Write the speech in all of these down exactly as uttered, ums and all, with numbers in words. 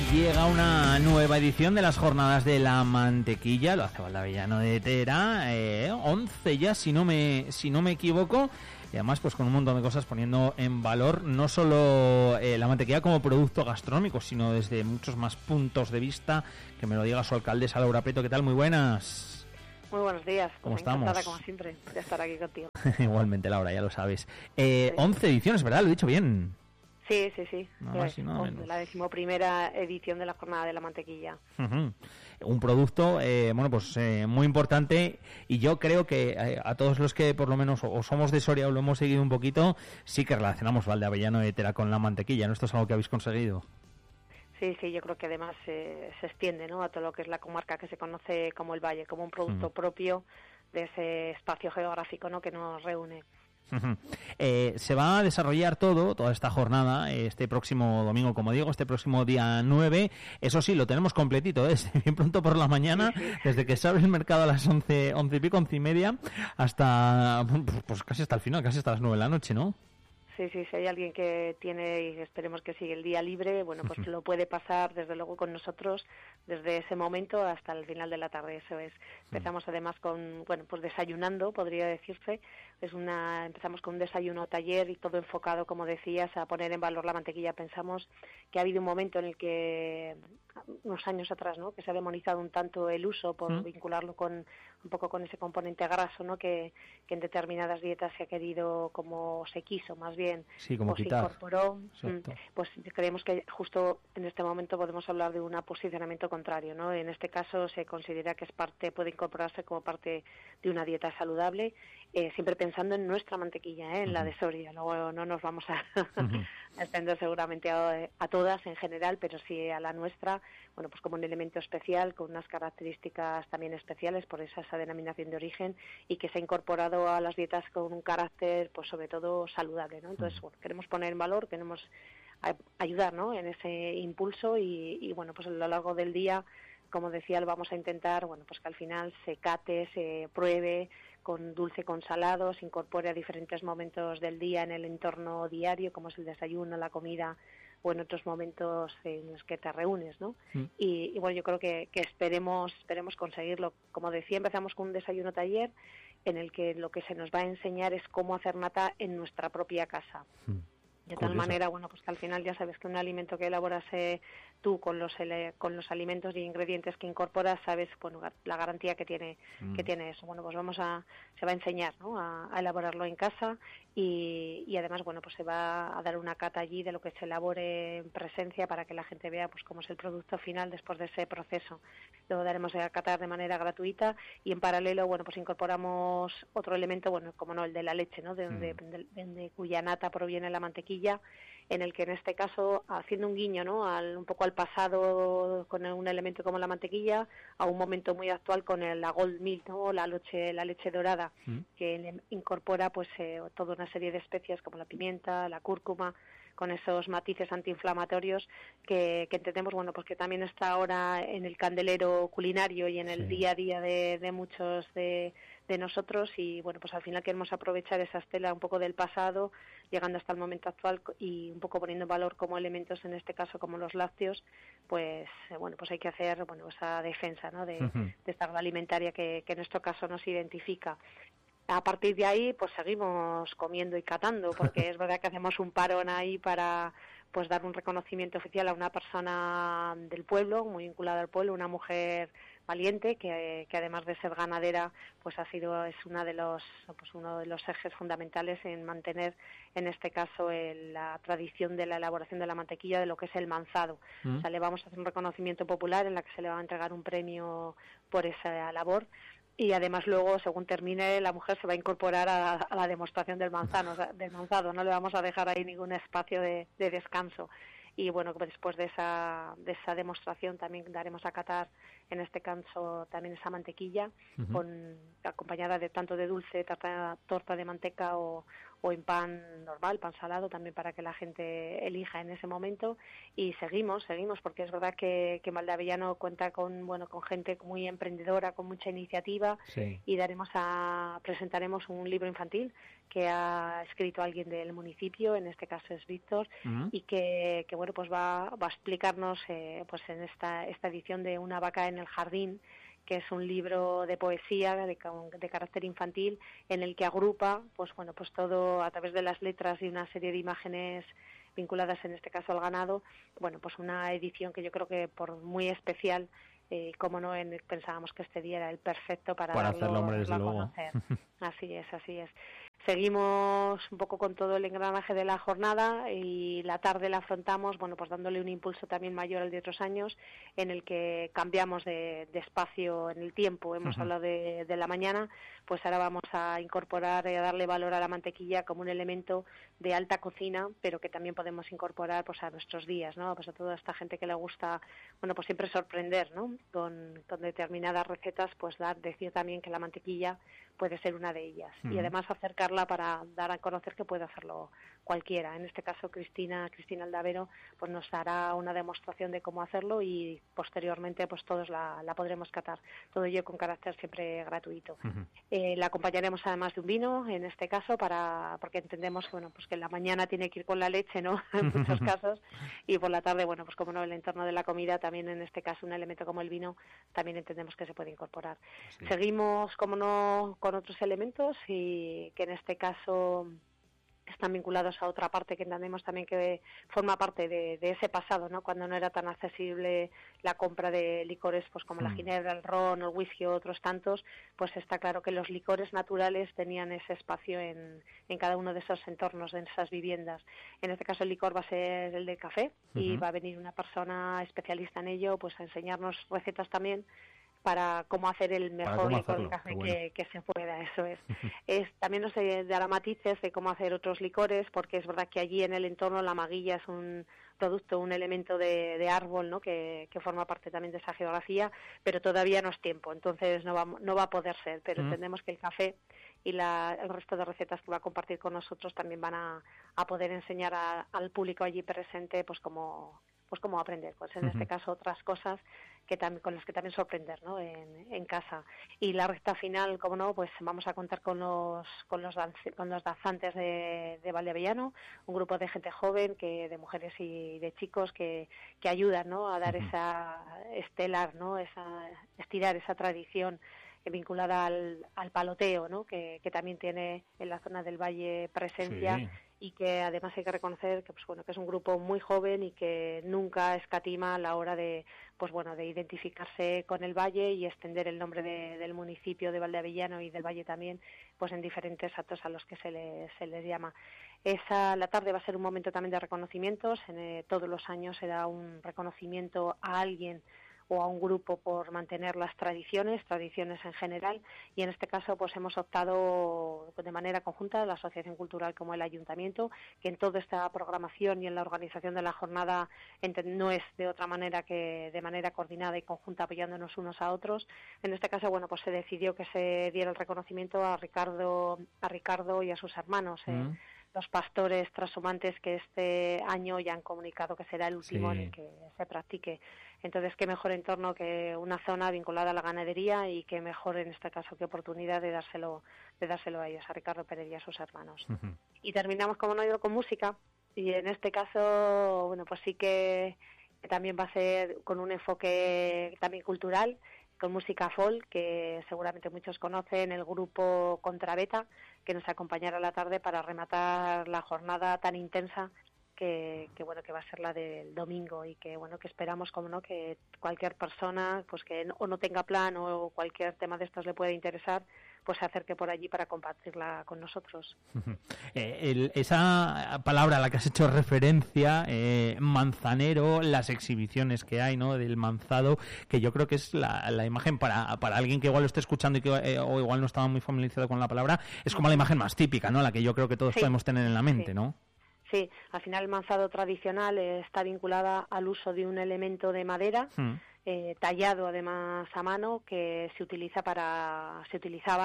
Llega una nueva edición de las Jornadas de la Mantequilla, lo hace Valdeavellano de Tera, eh, once ya si no me si no me equivoco, y además pues con un montón de cosas poniendo en valor no solo eh, la mantequilla como producto gastronómico, sino desde muchos más puntos de vista, que me lo diga su alcaldesa Laura Prieto. ¿Qué tal? Muy buenas. Muy buenos días. ¿Cómo pues estamos? Encantada, como siempre, de estar aquí contigo. Igualmente, Laura, ya lo sabes. Eh, Sí. once ediciones, ¿verdad? Lo he dicho bien. Sí, sí, sí. Nada más y nada menos. La decimoprimera edición de la Jornada de la Mantequilla. Uh-huh. Un producto, eh, bueno, pues eh, muy importante, y yo creo que eh, a todos los que por lo menos o, o somos de Soria o lo hemos seguido un poquito, sí que relacionamos Valdeavellano de Tera con la mantequilla, ¿no? Esto es algo que habéis conseguido. Sí, sí, yo creo que además eh, se extiende, ¿no?, a todo lo que es la comarca que se conoce como el Valle, como un producto uh-huh. propio de ese espacio geográfico, ¿no?, que nos reúne. Uh-huh. Eh, se va a desarrollar todo, toda esta jornada, este próximo domingo, como digo, este próximo día nueve. Eso sí, lo tenemos completito, ¿eh? Desde bien pronto por la mañana, sí, sí. Desde que se abre el mercado a las once, once y pico, once y media, hasta, pues, pues casi hasta el final, casi hasta las nueve de la noche, ¿no? Sí, sí, si hay alguien que tiene, y esperemos que siga el día libre, bueno, pues lo puede pasar desde luego con nosotros desde ese momento hasta el final de la tarde, eso es. Empezamos además con, bueno, pues desayunando, podría decirse, es una, empezamos con un desayuno taller y todo enfocado, como decías, a poner en valor la mantequilla. Pensamos que ha habido un momento en el que, unos años atrás, ¿no?, que se ha demonizado un tanto el uso por ¿Mm? vincularlo con, un poco con ese componente graso, ¿no?, que, que en determinadas dietas se ha querido, como se quiso, más bien, sí, como o quitar. se incorporó. Exacto. Pues creemos que justo en este momento podemos hablar de un posicionamiento contrario, ¿no? En este caso se considera que es parte, puede incorporarse como parte de una dieta saludable, eh, siempre pensando en nuestra mantequilla, ¿eh?, en uh-huh. la de Soria. Luego no nos vamos a, uh-huh. a extender seguramente a, a todas en general, pero sí a la nuestra, bueno, pues como un elemento especial, con unas características también especiales, por esa, esa denominación de origen, y que se ha incorporado a las dietas con un carácter, pues sobre todo saludable, ¿no? Entonces, bueno, queremos poner en valor, queremos ayudar, ¿no?, en ese impulso, y, y bueno, pues a lo largo del día, como decía, lo vamos a intentar, bueno, pues que al final se cate, se pruebe con dulce, con salado, se incorpore a diferentes momentos del día en el entorno diario, como es el desayuno, la comida, o en otros momentos en los que te reúnes, ¿no? Mm. Y, y bueno, yo creo que, que esperemos, esperemos conseguirlo. Como decía, empezamos con un desayuno taller en el que lo que se nos va a enseñar es cómo hacer nata en nuestra propia casa. Mm. De tal Curioso. manera, bueno, pues que al final ya sabes que un alimento que elaboras eh, tú con los ele- con los alimentos y ingredientes que incorporas, sabes, bueno, la garantía que tiene mm. que tiene eso. Bueno, pues vamos a se va a enseñar, ¿no?, a, a elaborarlo en casa, y, y además, bueno, pues se va a dar una cata allí de lo que se elabore en presencia para que la gente vea, pues, cómo es el producto final después de ese proceso. Luego daremos a catar de manera gratuita, y en paralelo, bueno, pues incorporamos otro elemento, bueno, como no, el de la leche, ¿no?, de donde, mm. de, de, de cuya nata proviene la mantequilla, en el que en este caso, haciendo un guiño, ¿no?, al, un poco al pasado con un elemento como la mantequilla, a un momento muy actual con el, la Gold Milk, ¿no?, la leche, la leche dorada, mm. que le incorpora pues eh, toda una serie de especias como la pimienta, la cúrcuma, con esos matices antiinflamatorios que, que entendemos, bueno, pues que también está ahora en el candelero culinario y en el sí. día a día de, de muchos de, de nosotros, y bueno, pues al final queremos aprovechar esa estela un poco del pasado, llegando hasta el momento actual, y un poco poniendo en valor como elementos, en este caso como los lácteos, pues eh, bueno, pues hay que hacer, bueno, esa defensa, ¿no?, de, uh-huh. de esta red alimentaria que, que en nuestro caso nos identifica. A partir de ahí, pues seguimos comiendo y catando, porque es verdad que hacemos un parón ahí para, pues, dar un reconocimiento oficial a una persona del pueblo, muy vinculada al pueblo, una mujer valiente que, que además de ser ganadera, pues ha sido es una de los pues uno de los ejes fundamentales en mantener, en este caso, el, la tradición de la elaboración de la mantequilla, de lo que es el manzado. Mm. O sea, le vamos a hacer un reconocimiento popular en la que se le va a entregar un premio por esa labor. Y además luego, según termine, la mujer se va a incorporar a, a la demostración del manzano, o sea, del manzado. No le vamos a dejar ahí ningún espacio de, de descanso. Y bueno, después de esa de esa demostración también daremos a catar, en este caso, también esa mantequilla, uh-huh. con acompañada de tanto de dulce, tarta, torta de manteca o, o en pan normal, pan salado, también para que la gente elija en ese momento. Y seguimos, seguimos, porque es verdad que, que Valdeavellano cuenta con, bueno, con gente muy emprendedora, con mucha iniciativa, sí. y daremos a, presentaremos un libro infantil que ha escrito alguien del municipio, en este caso es Víctor, uh-huh. y que, que bueno, pues va, va a explicarnos eh, pues en esta, esta edición de Una vaca en el jardín, que es un libro de poesía de, de carácter infantil, en el que agrupa, pues bueno, pues todo a través de las letras y una serie de imágenes vinculadas en este caso al ganado. Bueno, pues una edición que yo creo que por muy especial, eh, como no, en, pensábamos que este día era el perfecto para, para darlo, hacerlo, hombre, desde darlo luego. a conocer. Así es, así es. Seguimos un poco con todo el engranaje de la jornada y la tarde la afrontamos, bueno, pues dándole un impulso también mayor al de otros años, en el que cambiamos de, de espacio en el tiempo. Hemos uh-huh. hablado de, de la mañana, pues ahora vamos a incorporar y a darle valor a la mantequilla como un elemento de alta cocina, pero que también podemos incorporar pues a nuestros días, ¿no? Pues a toda esta gente que le gusta, bueno, pues siempre sorprender, ¿no? Con, con determinadas recetas, pues dar, decir también que la mantequilla puede ser una de ellas. Uh-huh. Y además acercarla para dar a conocer que puede hacerlo cualquiera. En este caso, Cristina Cristina Aldavero pues nos dará una demostración de cómo hacerlo y posteriormente pues todos la, la podremos catar. Todo ello con carácter siempre gratuito. Uh-huh. Eh, la acompañaremos además de un vino, en este caso, para porque entendemos bueno pues que en la mañana tiene que ir con la leche, ¿no? En muchos casos, y por la tarde, bueno, pues como no, el entorno de la comida, también en este caso un elemento como el vino, también entendemos que se puede incorporar. Sí. Seguimos, como no, con otros elementos y que en este caso están vinculados a otra parte que entendemos también que forma parte de, de ese pasado, ¿no? Cuando no era tan accesible la compra de licores pues como mm. la ginebra, el ron, el whisky o otros tantos, pues está claro que los licores naturales tenían ese espacio en, en cada uno de esos entornos, en esas viviendas. En este caso el licor va a ser el del café uh-huh. y va a venir una persona especialista en ello pues a enseñarnos recetas también para cómo hacer el mejor licor de café bueno. que, que se pueda, eso es. es también nos dará matices de cómo hacer otros licores, porque es verdad que allí en el entorno la maguilla es un producto, un elemento de, de árbol, ¿no? Que, que forma parte también de esa geografía, pero todavía no es tiempo, entonces no va, no va a poder ser, pero mm. entendemos que el café y la, el resto de recetas que va a compartir con nosotros también van a, a poder enseñar a, al público allí presente pues cómo pues cómo aprender, pues en uh-huh. este caso otras cosas que también con las que también sorprender, ¿no? En, en casa. Y la recta final, como no, pues vamos a contar con los con los danz- con los danzantes de, de Valdeavellano, un grupo de gente joven, que de mujeres y de chicos que, que ayudan, ¿no? A dar uh-huh. esa estelar, ¿no? Esa estirar esa tradición vinculada al, al paloteo, ¿no? Que, que también tiene en la zona del Valle presencia. Sí. Y que además hay que reconocer que pues bueno que es un grupo muy joven y que nunca escatima a la hora de pues bueno de identificarse con el valle y extender el nombre de, del municipio de Valdeavellano y del valle también pues en diferentes actos a los que se les se les llama. Esa la tarde va a ser un momento también de reconocimientos. En, eh, todos los años se da un reconocimiento a alguien o a un grupo por mantener las tradiciones, tradiciones en general, y en este caso pues hemos optado de manera conjunta, la Asociación Cultural como el Ayuntamiento, que en toda esta programación y en la organización de la jornada no es de otra manera que de manera coordinada y conjunta apoyándonos unos a otros. En este caso, bueno, pues se decidió que se diera el reconocimiento a Ricardo, a Ricardo y a sus hermanos, eh, mm. los pastores trashumantes que este año ya han comunicado que será el último sí. en el que se practique. Entonces, qué mejor entorno que una zona vinculada a la ganadería y qué mejor en este caso qué oportunidad de dárselo de dárselo a ellos, a Ricardo Pérez y a sus hermanos. Uh-huh. Y terminamos, como no, con música. Y en este caso, bueno, pues sí que, que también va a ser con un enfoque también cultural, con música folk, que seguramente muchos conocen, el grupo Contrabeta, que nos acompañará a la tarde para rematar la jornada tan intensa que, que bueno que va a ser la del domingo y que bueno que esperamos como no que cualquier persona pues que no, o no tenga plan o cualquier tema de estos le pueda interesar pues se acerque por allí para compartirla con nosotros. Eh, el, esa palabra a la que has hecho referencia, eh, manzanero, las exhibiciones que hay, ¿no? Del manzado, que yo creo que es la, la imagen para, para alguien que igual lo esté escuchando y que eh, o igual no estaba muy familiarizado con la palabra, es como la imagen más típica, ¿no? La que yo creo que todos sí. podemos tener en la mente, sí. ¿no? Sí, al final el manzado tradicional está vinculada al uso de un elemento de madera, mm. eh, tallado además a mano, que se utiliza para se utilizaba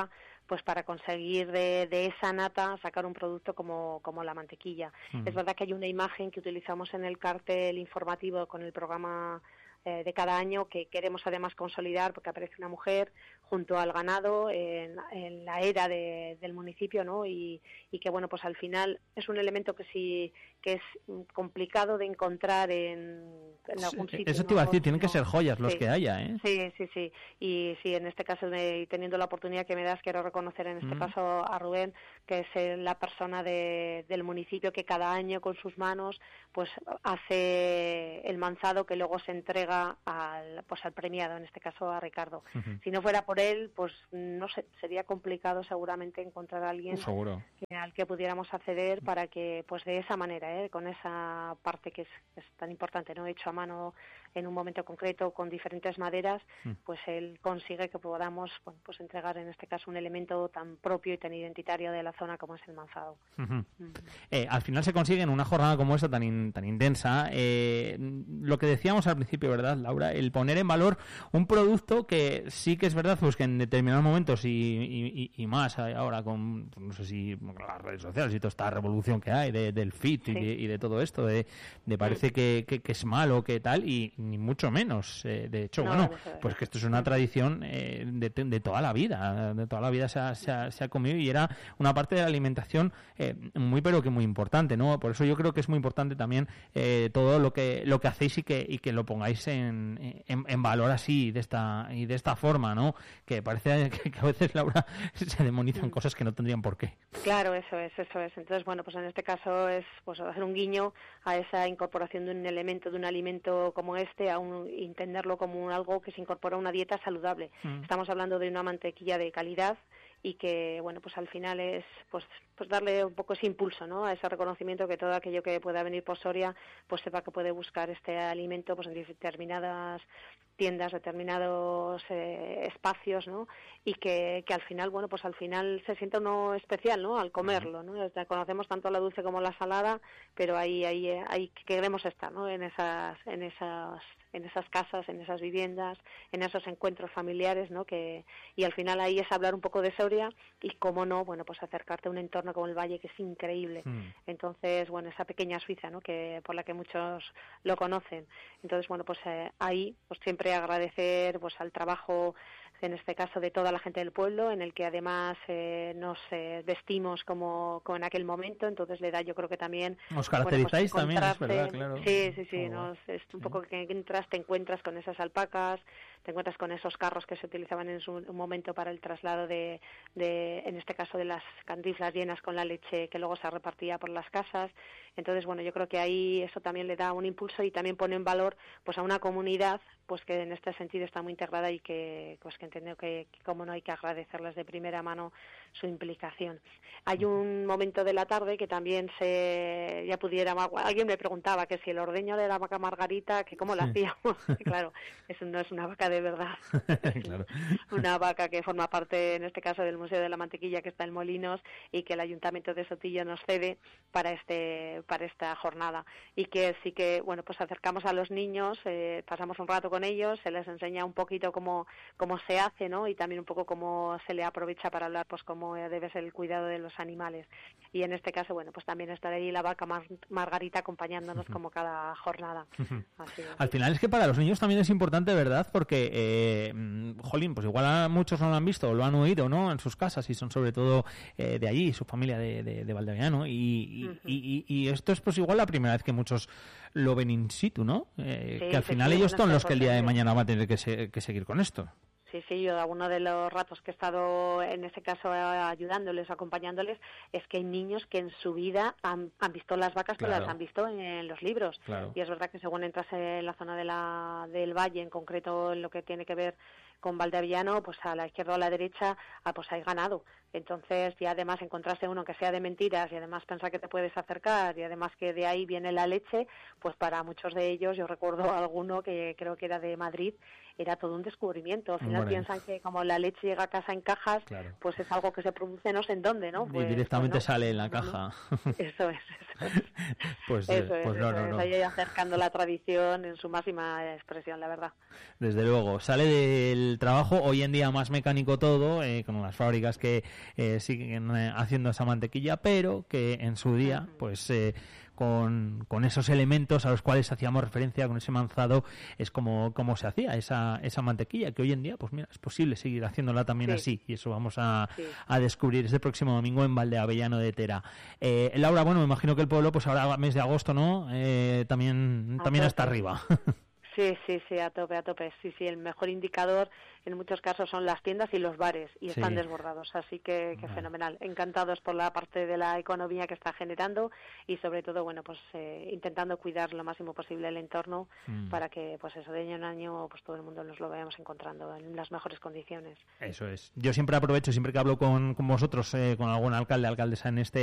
pues para conseguir de, de esa nata sacar un producto como, como la mantequilla. Uh-huh. Es verdad que hay una imagen que utilizamos en el cartel informativo con el programa eh, de cada año que queremos además consolidar, porque aparece una mujer junto al ganado en, en la era de, del municipio, ¿no? Y, y que bueno, pues al final es un elemento que sí que es complicado de encontrar en, en algún sitio. Eso te iba a decir, tienen no, que ser joyas los sí, que haya, ¿eh? Sí, sí, sí. Y sí, en este caso, de, teniendo la oportunidad que me das, quiero reconocer en este mm. caso a Rubén, que es el, la persona de, del municipio que cada año con sus manos pues hace el manzado que luego se entrega al pues al premiado, en este caso a Ricardo. Uh-huh. Si no fuera por él, pues no sé, sería complicado seguramente encontrar a alguien Seguro. Que, al que pudiéramos acceder para que pues de esa manera, ¿eh? Con esa parte que es, es tan importante, ¿no? Hecho a mano en un momento concreto con diferentes maderas, mm. pues él consigue que podamos bueno, pues entregar en este caso un elemento tan propio y tan identitario de la zona como es el manzado. Uh-huh. Uh-huh. Eh, al final se consigue en una jornada como esta tan in, tan intensa, eh, lo que decíamos al principio, ¿verdad, Laura? El poner en valor un producto que sí que es verdad pues que en determinados momentos y, y, y más ahora con, no sé si las redes sociales y toda esta revolución que hay de, del fit sí. y, de, y de todo esto, de, de parece sí. que, que, que es malo, que tal, y ni mucho menos. Eh, de hecho, no, bueno, pues que esto es una tradición eh, de, de toda la vida, de toda la vida se ha, se, ha, se ha comido y era una parte de la alimentación eh, muy pero que muy importante, ¿no? Por eso yo creo que es muy importante también eh, todo lo que lo que hacéis y que y que lo pongáis en, en, en valor así de esta y de esta forma, ¿no? Que parece que, que a veces, Laura, se demonizan mm. cosas que no tendrían por qué. Claro, eso es, eso es. Entonces, bueno, pues en este caso es pues hacer un guiño a esa incorporación de un elemento, de un alimento como este, a un, entenderlo como un, algo que se incorpora a una dieta saludable. Mm. Estamos hablando de una mantequilla de calidad y que, bueno, pues al final es pues pues darle un poco ese impulso, ¿no? A ese reconocimiento que todo aquello que pueda venir por Soria, pues sepa que puede buscar este alimento pues en determinadas tiendas, determinados eh, espacios, ¿no? Y que, que al final, bueno, pues al final se sienta uno especial, ¿no? Al comerlo, ¿no? Desde, conocemos tanto la dulce como la salada, pero ahí ahí ahí queremos estar, ¿no? En esas en esas en esas casas, en esas viviendas, en esos encuentros familiares, ¿no? Que y al final ahí es hablar un poco de Soria y cómo no, bueno, pues acercarte a un entorno como el Valle que es increíble. Mm. Entonces, bueno, esa pequeña Suiza, ¿no? Que por la que muchos lo conocen. Entonces, bueno, pues eh, ahí pues siempre agradecer pues al trabajo en este caso de toda la gente del pueblo, en el que además eh, nos eh, vestimos como, como en aquel momento, entonces le da yo creo que también... Os caracterizáis bueno, pues, también, es verdad, claro. Sí, sí, sí, oh, nos, es un sí. poco que entras, te encuentras con esas alpacas, te encuentras con esos carros que se utilizaban en su un momento para el traslado de, de, en este caso, de las cantinflas llenas con la leche que luego se repartía por las casas. Entonces, bueno, yo creo que ahí eso también le da un impulso y también pone en valor pues a una comunidad pues que en este sentido está muy integrada y que pues que entiendo que, que como no hay que agradecerles de primera mano su implicación. Hay un momento de la tarde que también se ya pudiera alguien me preguntaba que si el ordeño de la vaca Margarita, que cómo la sí. hacíamos. Claro, eso no es una vaca de verdad. Claro. Una vaca que forma parte en este caso del Museo de la Mantequilla que está en Molinos y que el Ayuntamiento de Sotillo nos cede para este para esta jornada y que sí que bueno pues acercamos a los niños, eh, pasamos un rato con ellos, se les enseña un poquito cómo cómo se hace, ¿no? Y también un poco cómo se le aprovecha para hablar pues cómo debe ser el cuidado de los animales. Y en este caso, bueno, pues también estará ahí la vaca Mar- Margarita acompañándonos uh-huh. como cada jornada. Uh-huh. Así es. Al final es que para los niños también es importante, ¿verdad? Porque, eh, jolín, pues igual a muchos no lo han visto o lo han oído, ¿no? En sus casas y son sobre todo eh, de allí, su familia de, de, de Valdeviano. Y, y, uh-huh. y, y, y esto es pues igual la primera vez que muchos lo ven in situ, ¿no? Eh, sí, que al final sí, ellos son los que el día de mañana van a tener que, se, que seguir con esto. Sí, sí, yo alguno de los ratos que he estado en ese caso ayudándoles, acompañándoles, es que hay niños que en su vida han, han visto las vacas, claro. pero las han visto en los libros. Claro. Y es verdad que según entras en la zona de la, del Valle, en concreto en lo que tiene que ver con Valdeviano, pues a la izquierda o a la derecha, ah, pues hay ganado. Entonces, ya además encontrarse uno que sea de mentiras y además pensar que te puedes acercar y además que de ahí viene la leche, pues para muchos de ellos, yo recuerdo alguno que creo que era de Madrid, era todo un descubrimiento. Al final bueno. piensan que como la leche llega a casa en cajas, claro. pues es algo que se produce no sé en dónde, ¿no? Pues, y directamente pues no, sale en la caja. Eso es, eso es. pues, eso eh, es, pues no, eso no, es. no. Ahí acercando la tradición en su máxima expresión, la verdad. Desde luego. Sale de el trabajo hoy en día más mecánico todo, eh, con las fábricas que eh, siguen eh, haciendo esa mantequilla, pero que en su día, pues eh, con, con esos elementos a los cuales hacíamos referencia, con ese manzado, es como, como se hacía esa, esa mantequilla, que hoy en día, pues mira, es posible seguir haciéndola también sí. así, y eso vamos a, sí. a descubrir este próximo domingo en Valdeavellano de Tera. Eh, Laura, bueno, me imagino que el pueblo, pues ahora mes de agosto, ¿no? Eh, también, también hasta arriba. Sí, sí, sí, a tope, a tope. Sí, sí, el mejor indicador en muchos casos son las tiendas y los bares, y están sí. desbordados, así que, que vale. fenomenal. Encantados por la parte de la economía que está generando y sobre todo, bueno, pues eh, intentando cuidar lo máximo posible el entorno mm. para que, pues eso, de año en año, pues todo el mundo nos lo vayamos encontrando en las mejores condiciones. Eso es. Yo siempre aprovecho, siempre que hablo con, con vosotros, eh, con algún alcalde, alcaldesa en este